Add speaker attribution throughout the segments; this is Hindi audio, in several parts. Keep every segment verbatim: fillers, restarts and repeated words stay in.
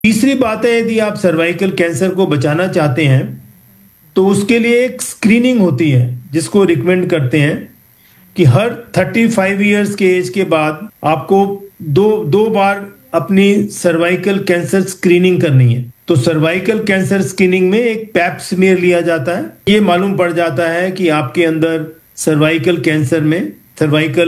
Speaker 1: तीसरी बात है, यदि आप सर्वाइकल कैंसर को बचाना चाहते हैं तो उसके लिए एक स्क्रीनिंग होती है जिसको रिकमेंड करते हैं कि हर पैंतीस इयर्स के एज के बाद आपको दो दो बार अपनी सर्वाइकल कैंसर स्क्रीनिंग करनी है। तो सर्वाइकल कैंसर स्क्रीनिंग में एक पैप स्मीयर लिया जाता है। ये मालूम पड़ जाता है कि आपके अंदर सर्वाइकल कैंसर में सर्वाइकल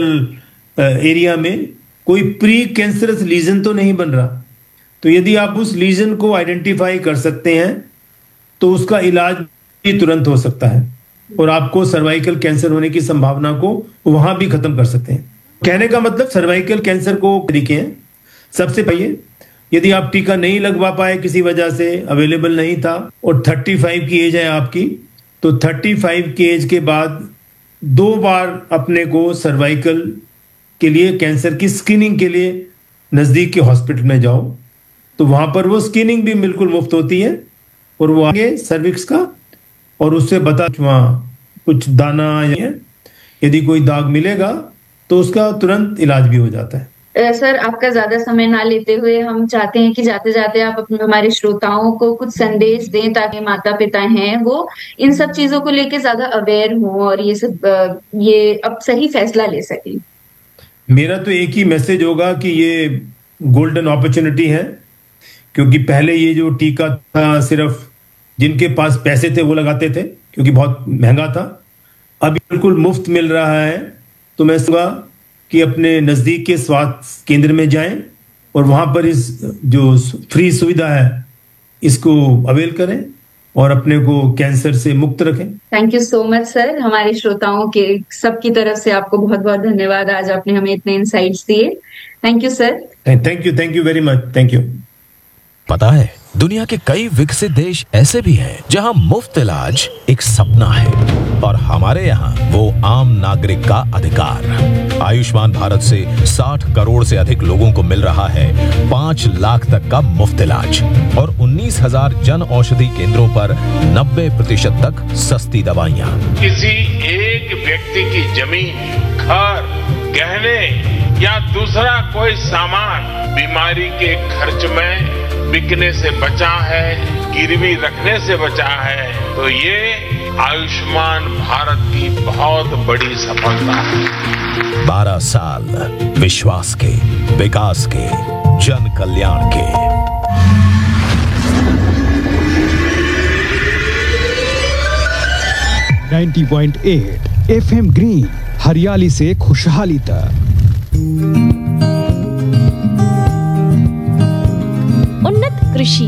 Speaker 1: एरिया में कोई प्री कैंसरस लीजन तो नहीं बन रहा। तो यदि आप उस लीजन को आइडेंटिफाई कर सकते हैं तो उसका इलाज भी तुरंत हो सकता है और आपको सर्वाइकल कैंसर होने की संभावना को वहां भी खत्म कर सकते हैं। कहने का मतलब सर्वाइकल कैंसर को तरीके हैं। सबसे पहले यदि आप टीका नहीं लगवा पाए, किसी वजह से अवेलेबल नहीं था और पैंतीस की एज है आपकी, तो पैंतीस की एज के बाद दो बार अपने को सर्वाइकल के लिए कैंसर की स्क्रीनिंग के लिए नजदीक के हॉस्पिटल में जाओ। तो वहां पर वो स्क्रीनिंग भी बिल्कुल मुफ्त होती है और वो आगे सर्विक्स का और उससे बता वहां कुछ दाना या यदि कोई दाग मिलेगा तो उसका तुरंत इलाज भी हो जाता है।
Speaker 2: सर, आपका ज्यादा समय ना लेते हुए हम चाहते हैं कि जाते जाते आप अपने हमारे श्रोताओं को कुछ संदेश दें ताकि माता पिता हैं वो इन सब चीजों को लेके ज्यादा अवेयर हों और ये सब ये अब सही फैसला ले सकें।
Speaker 1: मेरा तो एक ही मैसेज होगा कि ये गोल्डन अपॉर्चुनिटी है, क्योंकि पहले ये जो टीका था सिर्फ जिनके पास पैसे थे वो लगाते थे क्योंकि बहुत महंगा था। अभी बिल्कुल मुफ्त मिल रहा है। तो मैं कहूँगा कि अपने नजदीक के स्वास्थ्य केंद्र में जाएं और वहां पर इस जो फ्री सुविधा है इसको अवेल करें और अपने को कैंसर से मुक्त रखें।
Speaker 2: Thank you so much sir. हमारे श्रोताओं के सबकी तरफ से आपको बहुत बहुत धन्यवाद। आज आपने हमें इतने इंसाइट्स दिए। Thank you sir.
Speaker 1: Thank you thank you very much. Thank you.
Speaker 3: पता है, दुनिया के कई विकसित देश ऐसे भी हैं जहां मुफ्त इलाज एक सपना है और हमारे यहाँ वो आम नागरिक का अधिकार। आयुष्मान भारत से साठ करोड़ से अधिक लोगों को मिल रहा है पाँच लाख तक का मुफ्त इलाज और उन्नीस हजार जन औषधि केंद्रों पर नब्बे प्रतिशत तक सस्ती दवाइयाँ।
Speaker 4: किसी एक व्यक्ति की जमीन, घर, गहने या दूसरा कोई सामान बीमारी के खर्च में बिकने से बचा है, गिरवी रखने से बचा है, तो ये आयुष्मान भारत की बहुत बड़ी सफलता है।
Speaker 3: बारह साल विश्वास के, विकास के, जन कल्याण के।
Speaker 5: नब्बे पॉइंट आठ एफएम ग्रीन, हरियाली से खुशहाली तक।
Speaker 6: उन्नत कृषि।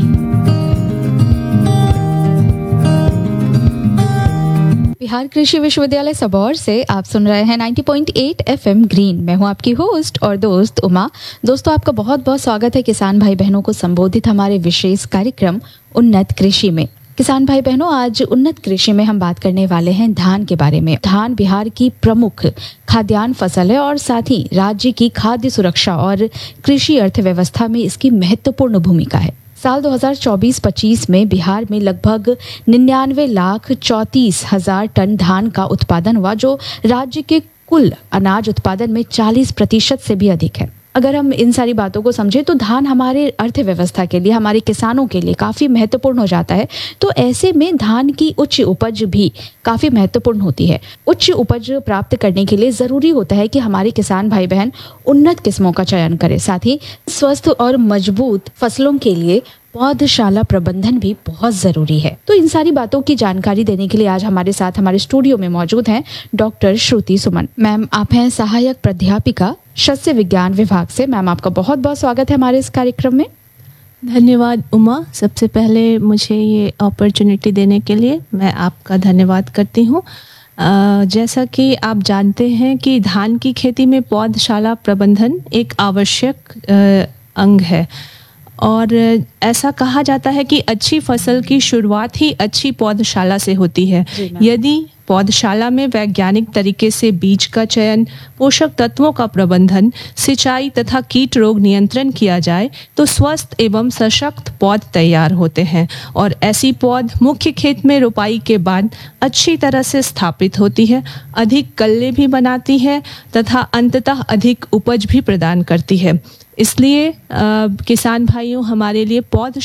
Speaker 6: बिहार कृषि विश्वविद्यालय सबौर से आप सुन रहे हैं नब्बे पॉइंट आठ एफएम ग्रीन। मैं हूं आपकी होस्ट और दोस्त उमा। दोस्तों, आपका बहुत बहुत स्वागत है किसान भाई बहनों को संबोधित हमारे विशेष कार्यक्रम उन्नत कृषि में। किसान भाई बहनों, आज उन्नत कृषि में हम बात करने वाले हैं धान के बारे में। धान बिहार की प्रमुख खाद्यान्न फसल है और साथ ही राज्य की खाद्य सुरक्षा और कृषि अर्थव्यवस्था में इसकी महत्वपूर्ण भूमिका है। साल दो हज़ार चौबीस पच्चीस में बिहार में लगभग निन्यानवे लाख चौंतीस हजार टन धान का उत्पादन हुआ, जो राज्य के कुल अनाज उत्पादन में चालीस प्रतिशत से भी अधिक है। अगर हम इन सारी बातों को समझें तो धान हमारे अर्थव्यवस्था के लिए, हमारे किसानों के लिए काफ़ी महत्वपूर्ण हो जाता है। तो ऐसे में धान की उच्च उपज भी काफ़ी महत्वपूर्ण होती है। उच्च उपज प्राप्त करने के लिए ज़रूरी होता है कि हमारे किसान भाई बहन उन्नत किस्मों का चयन करें। साथ ही स्वस्थ और मजबूत फसलों के लिए पौधशाला प्रबंधन भी बहुत जरूरी है। तो इन सारी बातों की जानकारी देने के लिए आज हमारे साथ हमारे स्टूडियो में मौजूद हैं डॉक्टर श्रुति सुमन। मैम, आप हैं सहायक प्राध्यापिका शस्य विज्ञान विभाग से। मैम, आपका बहुत बहुत स्वागत है हमारे इस कार्यक्रम में।
Speaker 7: धन्यवाद उमा। सबसे पहले मुझे ये अपॉर्चुनिटी देने के लिए मैं आपका धन्यवाद करती हूँ। जैसा कि आप जानते हैं कि धान की खेती में पौधशाला प्रबंधन एक आवश्यक अंग है और ऐसा कहा जाता है कि अच्छी फसल की शुरुआत ही अच्छी पौधशाला से होती है। यदि पौधशाला में वैज्ञानिक तरीके से बीज का चयन, पोषक तत्वों का प्रबंधन, सिंचाई तथा कीट रोग नियंत्रण किया जाए तो स्वस्थ एवं सशक्त पौध तैयार होते हैं और ऐसी पौध मुख्य खेत में रोपाई के बाद अच्छी तरह से स्थापित होती है, अधिक कल्ले भी बनाती है तथा अंततः अधिक उपज भी प्रदान करती है। इसलिए किसान भाइयों, हमारे लिए पौध